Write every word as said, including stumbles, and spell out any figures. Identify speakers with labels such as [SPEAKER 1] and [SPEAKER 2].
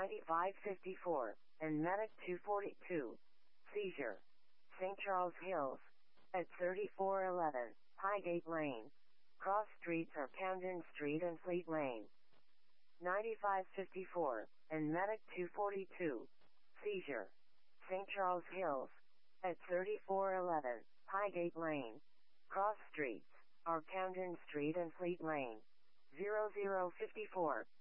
[SPEAKER 1] ninety-five fifty-four, and Medic two forty-two. Seizure. Saint Charles Hills. At thirty-four eleven, Highgate Lane. Cross streets are Camden Street and Fleet Lane. ninety-five fifty-four, and Medic two forty-two. Seizure. Saint Charles Hills. At thirty-four eleven, Highgate Lane. Cross streets are Camden Street and Fleet Lane. zero zero fifty-four,